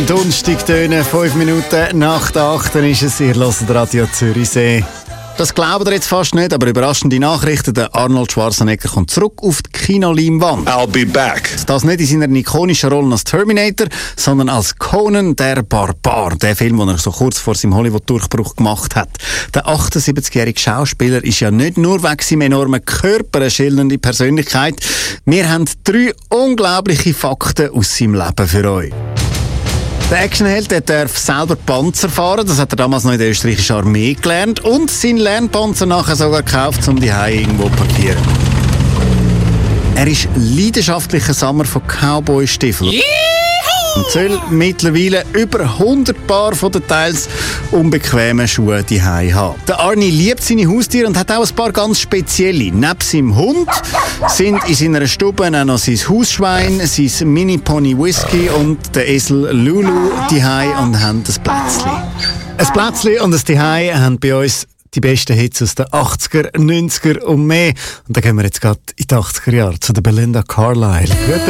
Donnerstag tönen, 5 Minuten nach der 8 ist es. Ihr hört Radio Zürichsee. Das glaubt ihr jetzt fast nicht, aber überraschende Nachrichten. Der Arnold Schwarzenegger kommt zurück auf die Kinoleinwand. I'll be back. Das nicht in seiner ikonischen Rolle als Terminator, sondern als Conan der Barbar. Der Film, den er so kurz vor seinem Hollywood-Durchbruch gemacht hat. Der 78-jährige Schauspieler ist ja nicht nur wegen seinem enormen Körper eine schillernde Persönlichkeit. Wir haben 3 unglaubliche Fakten aus seinem Leben für euch. Der Actionheld darf selber Panzer fahren. Das hat er damals noch in der österreichischen Armee gelernt. Und seinen Lernpanzer nachher sogar gekauft, um die Hause irgendwo zu parkieren. Er ist leidenschaftlicher Sammler von Cowboy-Stiefeln. Und soll mittlerweile über 100 Paar von den teils unbequemen Schuhe die Hause haben. Der Arnie liebt seine Haustiere und hat auch ein paar ganz spezielle. Neben seinem Hund sind in seiner Stube auch noch sein Hausschwein, sein Mini-Pony Whisky und der Esel Lulu die Hause und haben ein Plätzchen. Ein Plätzchen und ein Zuhause haben bei uns die besten Hits aus den 80er, 90er und mehr. Und da gehen wir jetzt gerade in die 80er Jahre zu der Belinda Carlisle.